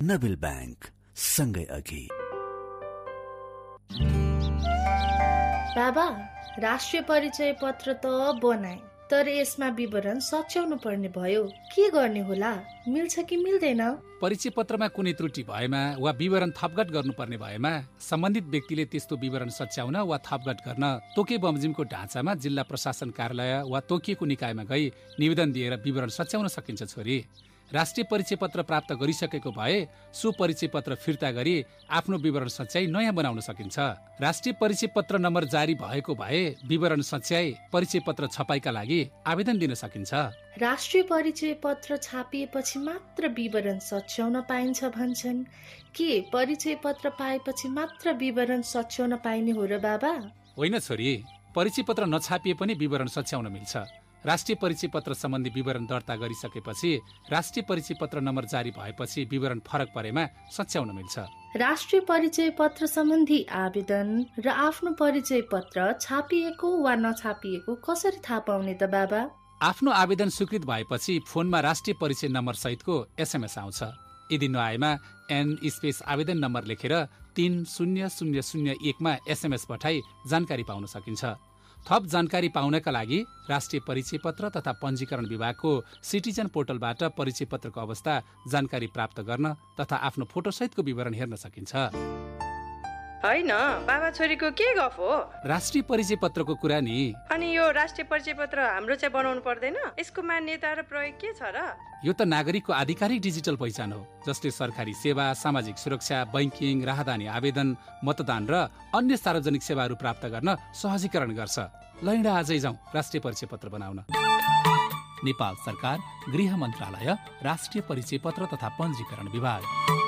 Nabil bank, सँगै अघि। बाबा, राष्ट्रिय परिचय पत्र त बनाए, तर यसमा विवरण सच्याउनु पर्ने भयो। के गर्ने होला? मिल्छ कि मिल्दैन? परिचय पत्रमा कुनै त्रुटि भएमा वा विवरण थपघट गर्नुपर्ने भएमा सम्बन्धित व्यक्तिले त्यस्तो विवरण सच्याउन वा थपघट गर्न तोके बमोजिमको ढाँचामा जिल्ला प्रशासन कार्यालय वा तोकिएको निकायमा गई निवेदन दिएर विवरण सच्याउन सकिन्छ छोरी। राष्ट्रिय परिचय पत्र प्राप्त गरिसकेको भए सो परिचय पत्र फिर्ता गरी आफ्नो विवरण सच्याई नयाँ बनाउन सकिन्छ। राष्ट्रिय परिचय पत्र नम्बर जारी भएको भए विवरण सच्याई परिचय पत्र छपाईका लागि आवेदन दिन सकिन्छ। राष्ट्रिय परिचय पत्र छापिएपछि मात्र विवरण सच्याउन पाइन्छ भन्छन्। के परिचय पत्र पाएपछि मात्र विवरण सच्याउन पाइने हो र बाबा? होइन छोरी, परिचय पत्र नछापिए पनि विवरण सच्याउन मिल्छ। राष्ट्रिय परिचय पत्र सम्बन्धी विवरण दर्ता गरिसकेपछि राष्ट्रिय परिचय पत्र नम्बर जारी भएपछि विवरण फरक परेमा सच्याउन मिल्छ। राष्ट्रिय परिचय पत्र सम्बन्धी आवेदन र आफ्नो परिचय पत्र छापिएको वा नछापिएको कसरी थाहा पाउने त बाबा? आफ्नो आवेदन स्वीकृत भएपछि फोनमा राष्ट्रिय परिचय नम्बर सहितको SMS आउँछ। यदि नआएमा N आवेदन नम्बर लेखेर 30001 मा SMS पठाई जानकारी पाउन सकिन्छ। थप जानकारी पाउनका लागि राष्ट्रिय परिचय पत्र तथा पञ्जीकरण विभागको सिटिजन पोर्टलबाट परिचय पत्रको अवस्था जानकारी प्राप्त गर्न तथा आफ्नो फोटोसहितको विवरण हेर्न सकिन्छ। होइन, बाबा छोरीको के गफ हो? राष्ट्रिय परिचय पत्रको कुरा नि। अनि यो राष्ट्रिय परिचय पत्र हाम्रो चाहिँ बनाउनु पर्दैन? यसको मान्यता र प्रयोग के छ र? यो त नागरिकको आधिकारिक डिजिटल पहिचान हो, जसले सरकारी सेवा, सामाजिक सुरक्षा, बैंकिङ, राहदानी आवेदन, मतदान र अन्य सार्वजनिक सेवाहरू प्राप्त गर्न सहजीकरण गर्छ। लैडा आजै जाउँ राष्ट्रिय परिचय पत्र बनाउन। नेपाल सरकार, गृह मन्त्रालय, राष्ट्रिय परिचय पत्र तथा पञ्जीकरण विभाग।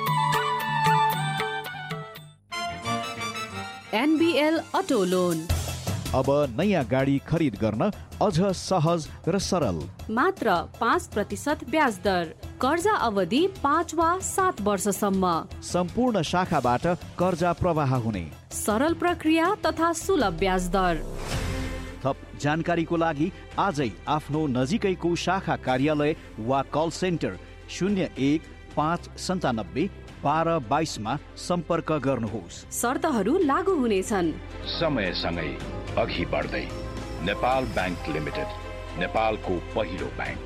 NBL अटो लोन अब नयाँ गाडी खरिद गर्न अझ सहज र सरल। मात्र 5% ब्याज दर, कर्जा अवधि 5 वा 7 वर्षसम्म। सम्पूर्ण शाखाबाट कर्जा प्रवाह हुने सरल प्रक्रिया तथा सुलभ ब्याज दर। थप जानकारीको लागि आजै आफ्नो नजिकैको शाखा कार्यालय वा कल सेन्टर 0159 1222 मा सम्पर्क गर्नुहोस्। शर्तहरू लागू हुनेछन्। समयसँगै अघि बढ्दै नेपाल बैंक लिमिटेड, नेपालको पहिलो बैंक।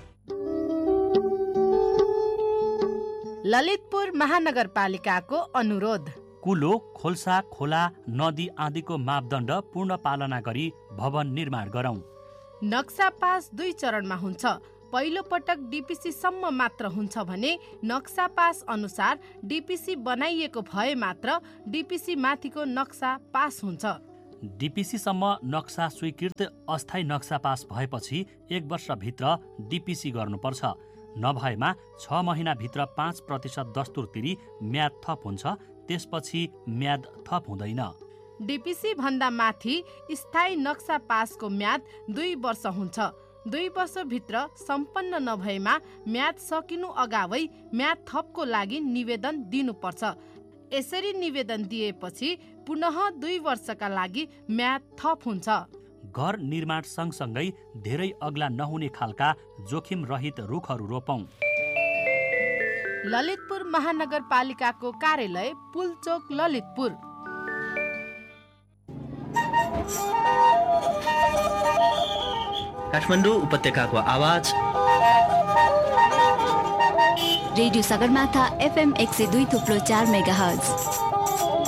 ललितपुर महानगरपालिकाको अनुरोध। कुलो, खोल्सा, खोला, नदी आदिको मापदण्ड पूर्ण पालना गरी भवन निर्माण गरौं। नक्सा पास 2 चरणमा हुन्छ। पहिलो पटक DPC सम्म मात्र हुन्छ भने नक्सा पास अनुसार DPC बनाइएको भए मात्र DPC माथिको नक्सा पास हुन्छ। DPC सम्म नक्सा स्वीकृत अस्थायी नक्सा पास भएपछि 1 वर्षभित्र DPC गर्नुपर्छ। नभएमा 6 महिनाभित्र 5% दस्तुर तिरी म्याद थप हुन्छ। त्यसपछि म्याद थप हुँदैन। DPC भन्दा माथि स्थायी नक्सा पासको म्याद 2 वर्ष हुन्छ। 2 वर्षभित्र सम्पन्न नभएमा म्याद सकिनु अगावै म्याद थपको लागि निवेदन दिनुपर्छ। यसरी निवेदन दिएपछि पुनः 2 वर्षका लागि म्याद थप हुन्छ। घर निर्माण सँगसँगै धेरै अग्ला नहुने खालका जोखिम रहित रुखहरू रोपौं। ललितपुर महानगरपालिकाको कार्यालय पुलचोक, ललितपुर। काठमाडौँ उपत्यकाको आवाज रेडियो सगरमाथा FM 102.4 मेगाहर्ज।